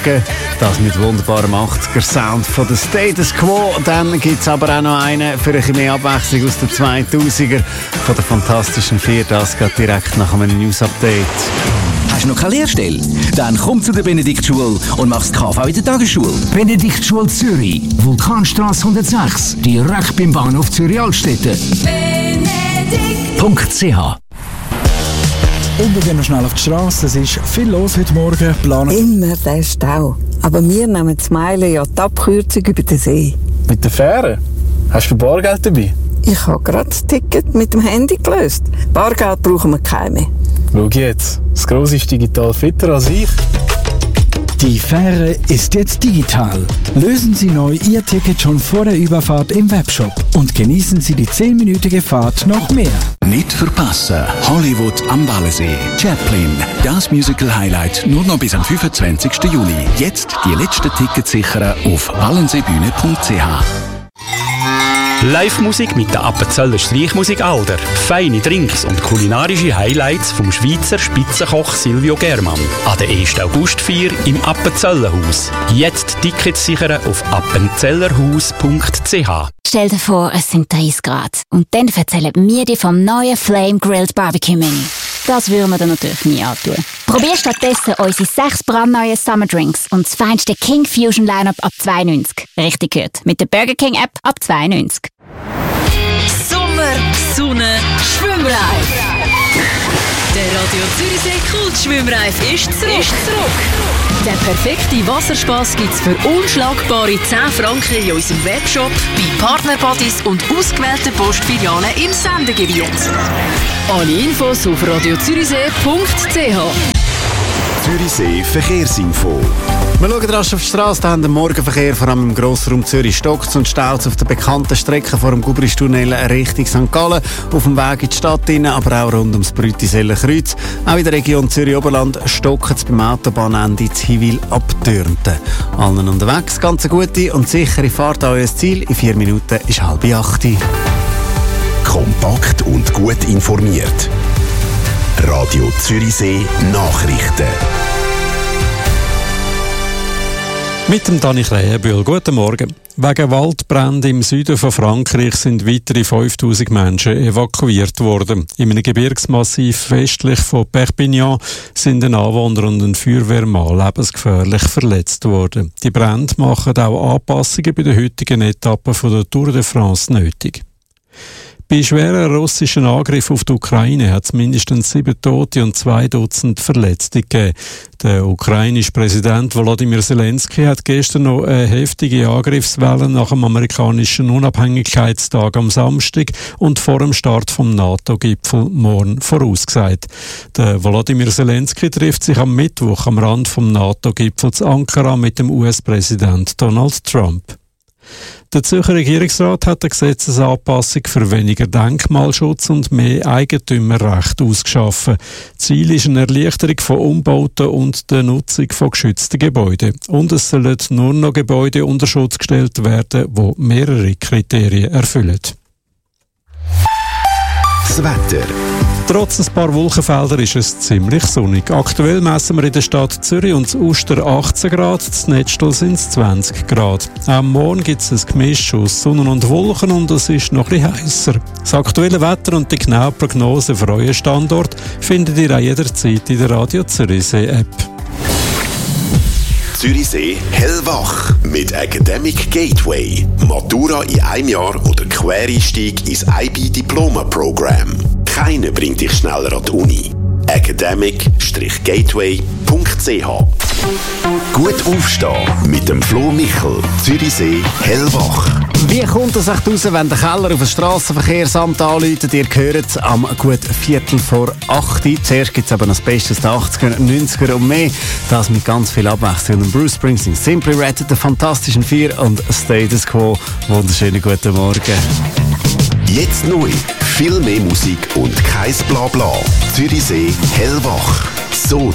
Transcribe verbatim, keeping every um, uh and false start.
Morgen. Das mit wunderbarem achtziger-Sound von der Status Quo. Dann gibt es aber auch noch einen für ein bisschen mehr Abwechslung aus den zweitausender von der Fantastischen Vier. Das geht direkt nach einem News-Update. Hast du noch keine Lehrstelle? Dann komm zu der Benediktschule und mach das K V in der Tagesschule. Benediktschule Zürich, Vulkanstrasse hundertsechs, direkt beim Bahnhof Zürich-Altstetten. Benedikt punkt c h Und wir gehen noch schnell auf die Straße. Es ist viel los heute Morgen. Planen. Immer der Stau. Aber wir nehmen zu Meilen ja die Abkürzung über den See. Mit der Fähre? Hast du Bargeld dabei? Ich habe gerade das Ticket mit dem Handy gelöst. Bargeld brauchen wir keine mehr. Schau jetzt. Das Grosse ist digital fitter als ich. Die Fähre ist jetzt digital. Lösen Sie neu Ihr Ticket schon vor der Überfahrt im Webshop und genießen Sie die zehnminütige Fahrt noch mehr. Nicht verpassen. Hollywood am Wallensee. Chaplin. Das Musical-Highlight nur noch bis am fünfundzwanzigsten Juli. Jetzt die letzten Tickets sichern auf wallenseebühne punkt c h. Live-Musik mit der Appenzeller Streichmusik Alder. Feine Drinks und kulinarische Highlights vom Schweizer Spitzenkoch Silvio Germann. An der ersten Augustfeier im Appenzellerhaus. Jetzt Tickets sichern auf appenzellerhaus punkt c h. Stell dir vor, es sind dreißig Grad. Und dann erzählen wir dir vom neuen Flame Grilled Barbecue Menü. Das würden wir dir natürlich nie antun. Probier stattdessen unsere sechs brandneuen Summer Drinks und das feinste King Fusion Lineup ab zwei neunzig. Richtig gehört. Mit der Burger King App ab zwei neunzig. Sommer, Sonne, Schwimmreif. Der Radio Zürichsee Kultschwimmreif ist zurück. ist zurück. Der perfekte Wasserspaß gibt's für unschlagbare zehn Franken in unserem Webshop, bei Partnerbodies und ausgewählten Postfilialen im Sendegebiet. Alle Infos auf radio zürichsee punkt c h. Zürichsee Verkehrsinfo. Wir schauen rasch auf die Straße, da haben den Morgenverkehr vor allem im Grossraum Zürich stockt und staut auf der bekannten Strecke vor dem Gubristunnel Richtung Sankt Gallen, auf dem Weg in die Stadt hinein, aber auch rund ums Brütiseller Kreuz. Auch in der Region Zürich-Oberland stockt es beim Autobahnende Ziwil ab Dürnten. Allen unterwegs ganz eine gute und sichere Fahrt an euer Ziel. In vier Minuten ist halb acht. Kompakt und gut informiert. Radio Zürichsee Nachrichten. Mit dem Dani Krähenbühl. Guten Morgen. Wegen Waldbränden im Süden von Frankreich sind weitere fünftausend Menschen evakuiert worden. In einem Gebirgsmassiv westlich von Perpignan sind ein Anwohner und ein Feuerwehrmann lebensgefährlich verletzt worden. Die Brände machen auch Anpassungen bei der heutigen Etappe von der Tour de France nötig. Bei schweren russischen Angriffen auf die Ukraine hat es mindestens sieben Tote und zwei Dutzend Verletzte gegeben. Der ukrainische Präsident Volodymyr Zelensky hat gestern noch eine heftige Angriffswelle nach dem amerikanischen Unabhängigkeitstag am Samstag und vor dem Start vom NATO-Gipfel morgen vorausgesagt. Der Volodymyr Zelensky trifft sich am Mittwoch am Rand vom NATO-Gipfels Ankara mit dem U S-Präsident Donald Trump. Der Zürcher Regierungsrat hat eine Gesetzesanpassung für weniger Denkmalschutz und mehr Eigentümerrecht ausgeschaffen. Ziel ist eine Erleichterung von Umbauten und der Nutzung von geschützten Gebäuden. Und es sollen nur noch Gebäude unter Schutz gestellt werden, die mehrere Kriterien erfüllen. Das Wetter. Trotz ein paar Wolkenfelder ist es ziemlich sonnig. Aktuell messen wir in der Stadt Zürich und in Uster achtzehn Grad, in Netzstel sind es zwanzig Grad. Am Morgen gibt es ein Gemisch aus Sonne und Wolken und es ist noch ein bisschen heißer. Das aktuelle Wetter und die genaue Prognose für euren Standort findet ihr auch jederzeit in der Radio Zürichsee App. Zürichsee hellwach mit Academic Gateway. Matura in einem Jahr oder Quereinstieg ins I B-Diploma-Programm. Keiner bringt dich schneller an die Uni. academic gateway punkt c h. Gut aufstehen mit dem Flo Michel. Zürichsee hellwach. Wie kommt es euch raus, wenn der Keller auf ein Strassenverkehrsamt anläutet? Ihr hört es am gut Viertel vor acht. Zuerst gibt es aber noch das Beste aus den achtziger, neunziger und mehr. Das mit ganz viel Abwechslung. Und Bruce Springsteen, Simply Red, der Fantastischen Vier und Status Quo. Wunderschönen guten Morgen. Jetzt neu. Viel mehr Musik und kein Blabla. Zürichsee hellwach. So